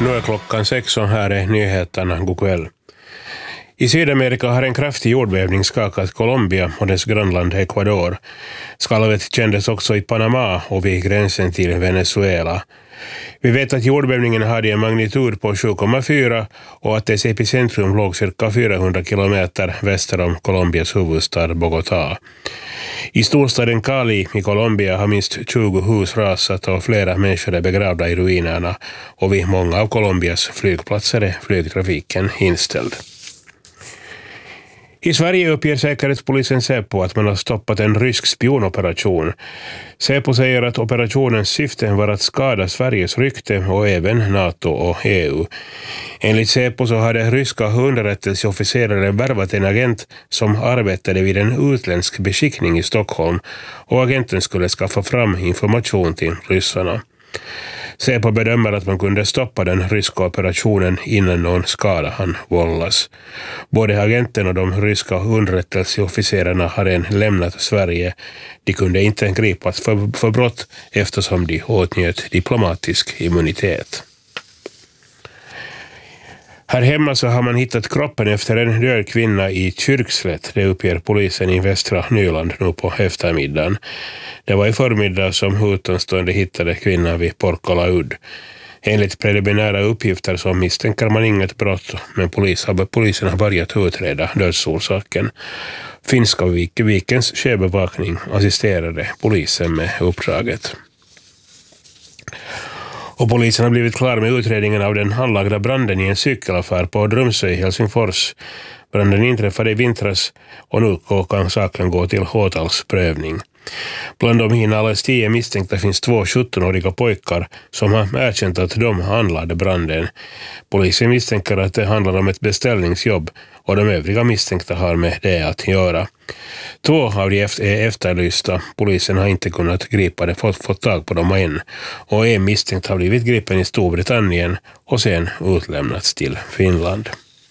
Nu är klockan 6 och här är nyheterna. God kväll. I Sydamerika har en kraftig jordbävning skakat Colombia och dess grannland Ecuador. Skalvet kändes också i Panama och vid gränsen till Venezuela. Vi vet att jordbävningen hade en magnitud på 7,4 och att dess epicentrum låg cirka 400 kilometer väster om Colombias huvudstad Bogotá. I storstaden Cali i Colombia har minst 20 hus rasat och flera människor är begravda i ruinerna, och vid många av Colombias flygplatser är flygtrafiken inställd. I Sverige uppger säkerhetspolisen Säpo att man har stoppat en rysk spionoperation. Säpo säger att operationens syfte var att skada Sveriges rykte och även NATO och EU. Enligt Säpo så hade ryska underrättelseofficerare värvat en agent som arbetade vid en utländsk beskickning i Stockholm, och agenten skulle skaffa fram information till ryssarna. Säpo bedömer att man kunde stoppa den ryska operationen innan någon skada han vållas. Både agenten och de ryska underrättelseofficerarna har än lämnat Sverige. De kunde inte gripas för brott eftersom de åtnjöt diplomatisk immunitet. Här hemma så har man hittat kroppen efter en död kvinna i Kyrkslätt. Det uppger polisen i Västra Nyland nu på eftermiddagen. Det var i förmiddag som utomstående hittade kvinnan vid Porkala-udd. Enligt preliminära uppgifter så misstänker man inget brott, men polisen har börjat utreda dödsorsaken. Finska vikens sjöbevakning assisterade polisen med uppdraget. Och polisen har blivit klar med utredningen av den anlagda branden i en cykelaffär på Drumsö i Helsingfors. Branden inträffade i vintras och nu kan saken gå till åtalsprövning. Bland de inalles 10 misstänkta finns 2 17-åriga pojkar som har erkänt att de anlade branden. Polisen misstänker att det handlar om ett beställningsjobb, och de övriga misstänkta har med det att göra. 2 av de är efterlysta. Polisen har inte kunnat gripa det, fått tag på dem än. Och en misstänkt har blivit gripen i Storbritannien och sen utlämnats till Finland.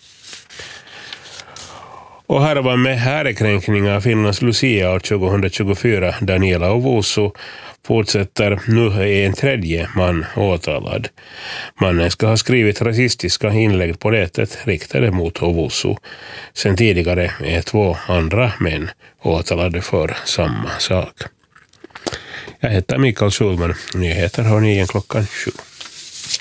Och här var med ärekränkningar Finlands Lucia år 2024. Daniela Ovusu fortsätter. Nu är en tredje man åtalad. Mannen ska ha skrivit rasistiska inlägg på nätet riktade mot Ovusu. Sen tidigare är 2 andra män åtalade för samma sak. Jag heter Mikael Schulman. Nyheter har ni igen klockan 7.